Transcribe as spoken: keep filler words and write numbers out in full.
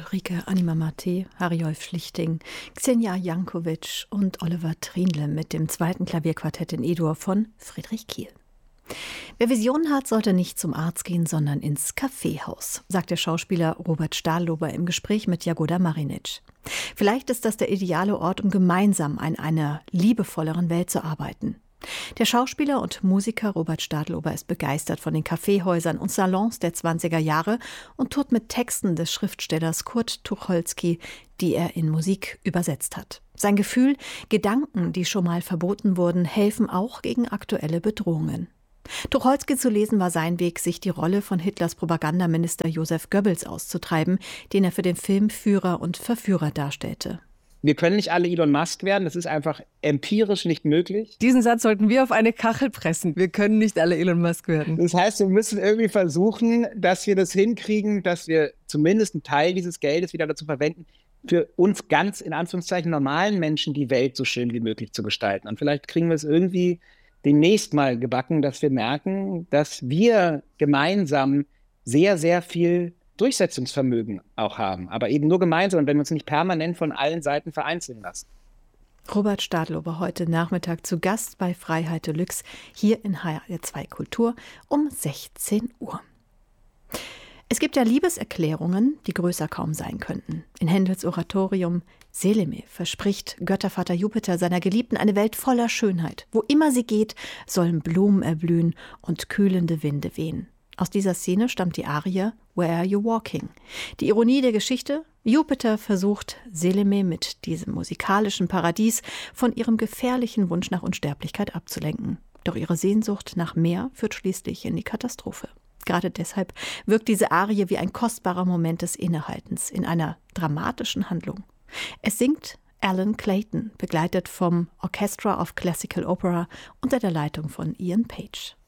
Ulrike Animamate, Harry-Olf Schlichting, Xenia Jankovic und Oliver Triendle mit dem zweiten Klavierquartett in E-Dur von Friedrich Kiel. Wer Visionen hat, sollte nicht zum Arzt gehen, sondern ins Kaffeehaus, sagt der Schauspieler Robert Stahlober im Gespräch mit Jagoda Marinic. Vielleicht ist das der ideale Ort, um gemeinsam an einer liebevolleren Welt zu arbeiten. Der Schauspieler und Musiker Robert Stadlober ist begeistert von den Kaffeehäusern und Salons der zwanziger Jahre und tourt mit Texten des Schriftstellers Kurt Tucholsky, die er in Musik übersetzt hat. Sein Gefühl, Gedanken, die schon mal verboten wurden, helfen auch gegen aktuelle Bedrohungen. Tucholsky zu lesen war sein Weg, sich die Rolle von Hitlers Propagandaminister Joseph Goebbels auszutreiben, den er für den Film Führer und Verführer darstellte. Wir können nicht alle Elon Musk werden, das ist einfach empirisch nicht möglich. Diesen Satz sollten wir auf eine Kachel pressen. Wir können nicht alle Elon Musk werden. Das heißt, wir müssen irgendwie versuchen, dass wir das hinkriegen, dass wir zumindest einen Teil dieses Geldes wieder dazu verwenden, für uns ganz, in Anführungszeichen, normalen Menschen die Welt so schön wie möglich zu gestalten. Und vielleicht kriegen wir es irgendwie demnächst mal gebacken, dass wir merken, dass wir gemeinsam sehr, sehr viel Durchsetzungsvermögen auch haben, aber eben nur gemeinsam und wenn wir uns nicht permanent von allen Seiten vereinzeln lassen. Robert Stadlober heute Nachmittag zu Gast bei Freiheit Deluxe hier in H R zwei Kultur um sechzehn Uhr. Es gibt ja Liebeserklärungen, die größer kaum sein könnten. In Händels Oratorium Seleme verspricht Göttervater Jupiter seiner Geliebten eine Welt voller Schönheit. Wo immer sie geht, sollen Blumen erblühen und kühlende Winde wehen. Aus dieser Szene stammt die Arie Where Are You Walking? Die Ironie der Geschichte: Jupiter versucht, Seleme mit diesem musikalischen Paradies von ihrem gefährlichen Wunsch nach Unsterblichkeit abzulenken. Doch ihre Sehnsucht nach mehr führt schließlich in die Katastrophe. Gerade deshalb wirkt diese Arie wie ein kostbarer Moment des Innehaltens in einer dramatischen Handlung. Es singt Alan Clayton, begleitet vom Orchestra of Classical Opera unter der Leitung von Ian Page.